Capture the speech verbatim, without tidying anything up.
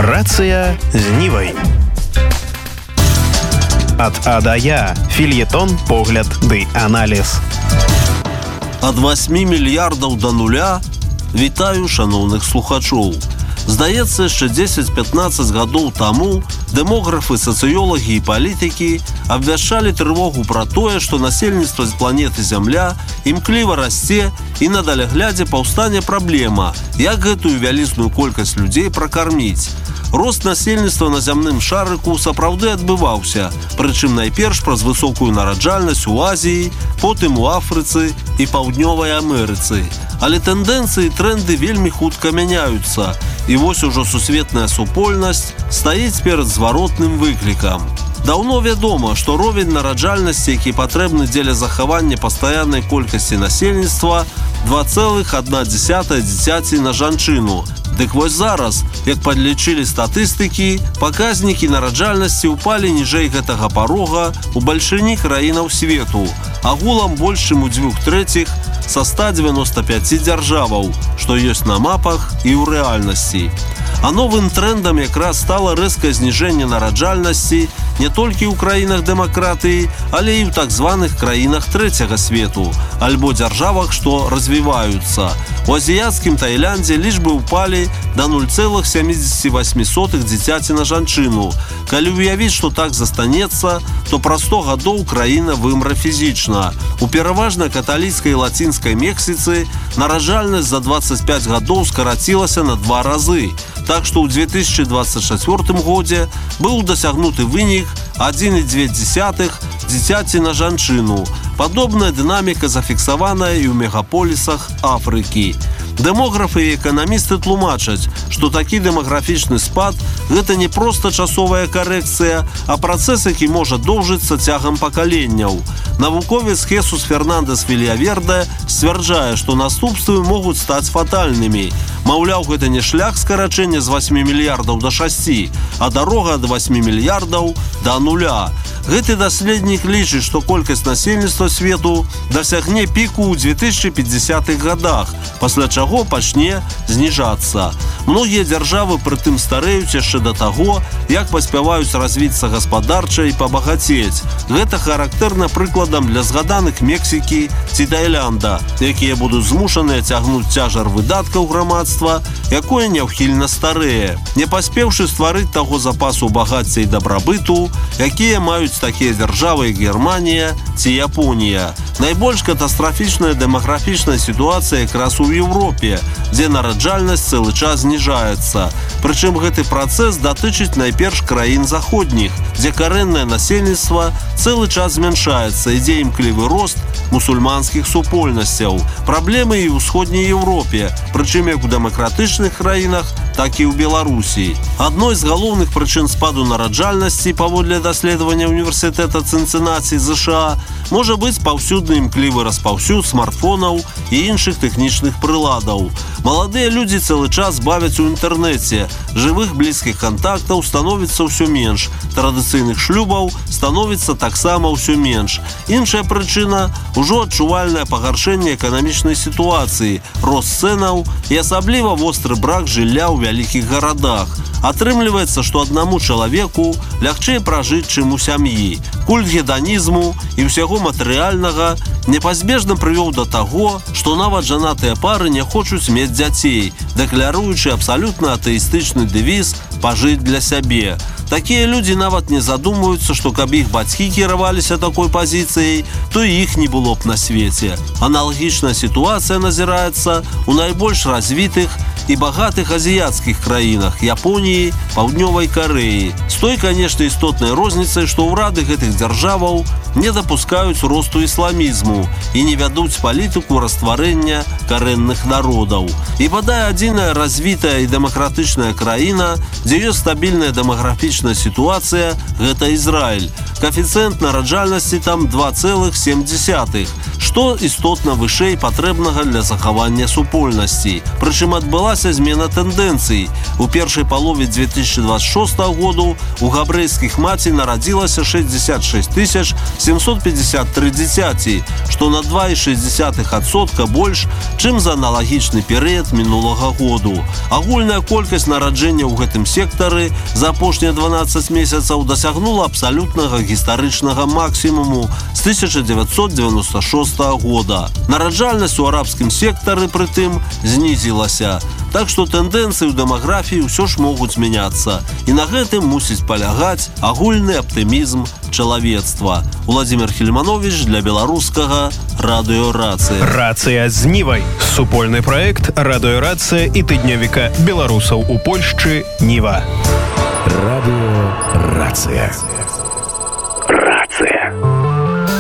Рацыя з Нівай. Ад А да Я. Фельетон, погляд ды аналіз. Ад васьмі мільярдаў да нуля вітаю шаноўных слухачоў. Здаецца, яшчэ дзесяць-пятнаццаць гадоў таму дэмографы, сацыёлагі і палітыкі абвяшчалі трывогу пра тое, што насельніцтва з планеты Зямля імкліва расце і на даляглядзе паўстане праблема, як гэтую вялізную колькасць людзей пракарміць. Рост насельніцтва на зямным шарыку сапраўды адбываўся, прычым найперш праз высокую нараджальнасць у Азіі, потым у Афрыцы і Паўднёвай Амерыцы. Але тэндэнцыі і трэнды вельмі хутка мяняюцца, і вось ужо сусветная супольнасць стаіць перад зваротным выклікам. Даўно вядома, што ровень нараджальнасці, які патрэбны дзеля захавання пастаяннай колькасці насельніцтва, два цэлых адна дзесятая дзіцяці на жанчыну. Дык вось зараз, як падлічылі статыстыкі, паказнікі нараджальнасці ўпалі ніжэй гэтага парога ў бальшыні краінаў свету, агулам больш чым у дзвюх трэціх са ста дзевяноста пяці дзяржаваў, што ёсць на мапах і ў рэальнасці. А новым трэндам якраз стала рэзкае зніжэнне нараджальнасці не толькі ў краінах дэмакратыі, але і ў так званых краінах трэцяга свету, альбо дзяржавах, што развіваюцца. У азіяцкім Таіландзе лічбы ўпалі да нуль цэлых сямдзесят восемь сотых дзіцяці на жанчыну. Калі ўявіць, што так застанецца, то праз сто гадоў краіна вымра фізічна. У пераважна каталіцкай і лацінскай Мексіцы нараджальнасць за дваццаць пяць гадоў скарацілася на два разы. Так што ў две тысячы дваццаць чацвёртым годзе быў дасягнуты вынік адзін і дзве дзесятых дзіцяці на жанчыну. Падобная дынаміка зафіксаваная і ў мегаполісах Афрыкі. Дэмографы і эканамісты тлумачаць, што такі дэмаграфічны спад – гэта не проста часовая карэкцыя, а працэс, які можа доўжыцца цягам пакаленняў. Навуковец Хесус Фернандес Вильяверде сцвярджае, што наступствы могуць стаць фатальнымі. Маўляў, гэта не шлях скарачэння з васьмі мільярдаў да шасці, а дарога ад васьмі мільярдаў да нуля. Гэты даследнік лічыць, што колькасць насельніцтва свету дасягне піку ў дзве тысячы пяцідзясятых гадах, пасля чаго пачне зніжацца. Многія дзяржавы прытым старэюць яшчэ да таго, як паспяваюць развіцца гаспадарча і пабагацець. Гэта характэрна прыкладам для згаданых Мексікі ці Таіланда, якія будуць змушаныя цягнуць цяжар выдаткаў грамадства, якое няўхільна старэе, не паспеўшы стварыць таго запасу багацця і дабрабыту, якія маюць такія дзяржавы, як Германія ці Японія. Найбольш катастрафічная дэмаграфічная сітуацыя якраз у Еўропе, дзе нараджальнасць цэлы час зніжаецца. Прычым гэты працэс датычыць найперш краін заходніх, дзе карэннае насельніцтва цэлы час змяншаецца, ідзе імклівы рост мусульманскіх супольнасцяў. Праблемы і ў ўсходняй Еўропе, прычым як у дэмакратычных краінах, так і ў Беларусі. Адной з галоўных прычын спаду нараджальнасці, паводле даследавання універсітэта Цынцынаці ЗША, можа быць паўсюдны імклівы распаўсюд смартфонаў і іншых тэхнічных прыладаў. Маладыя людзі цэлы час бавяць у інтэрнэце, жывых блізкіх кантактаў становіцца ўсё менш, традыцыйных шлюбаў становіцца таксама ўсё менш. Іншая прычына – ужо адчувальнае пагаршэнне эканамічнай сітуацыі, рост цэнаў і асабліва востры брак жылля ў вялікіх гарадах. Атрымліваецца, што аднаму чалавеку лягчэй пражыць, чым у сям'і. Культ геданізму і ўсяго матэрыяльнага непазбежна прывёў да таго, што нават жанатыя пары не хочуць мець дзяцей, дэкляруючы абсалютна атэістычны дэвіз «пажыць для сябе». Такія людзі нават не задумваюцца, што каб іх бацькі кіраваліся такой пазіцыяй, то і іх не было б на свеце. Аналагічная сітуацыя назіраецца ў найбольш развітых і багатых азіяцкіх краінах – Японіі, Паўднёвай Карэі. З той, канешне, істотнай розніцай, што ўрады гэтых дзяржаваў не дапускаюць росту ісламізму і не вядуць палітыку растварэння карэнных народаў. І бадай адзіная развітая і дэмакратычная краіна, дзе ёсць стабільная дэмаграфічная сітуацыя – гэта Ізраіль. Каэфіцыент нараджальнасці там два цэлых сем дзесятых, што істотна вышэй патрэбнага для захавання супольнасці. Прычым адбылася змена тэндэнцый. У першай палове дзве тысячы дваццаць шостага году у габрэйскіх маці нарадзілася шэсцьдзесят шэсць тысяч семьсот пятьдесят три дзіцяці, што на два і шэсць дзесятых адсотка больш, чым за аналагічны перыяд мінулага году. Агульная колькасць нараджэння ў гэтым сектары за апошнія дванаццаць месяцаў дасягнула абсалютнага гістарычнага максімуму з тысяча дзевяцьсот дзевяноста шостага года. Нараджальнасць у арабскім сектары прытым знізілася. Так што тэндэнцыі ў дэмаграфіі ўсё ж могуць змяняцца. І на гэтым мусіць палягаць агульны аптымізм чалавецтва. Владзімир Хельманович для беларускага радыё «Рацыя». «Рацыя з Нівай» – супольны праект радыё «Рацыя» і тыднявіка беларусаў у Польшчы «Ніва». Радыё «Рацыя».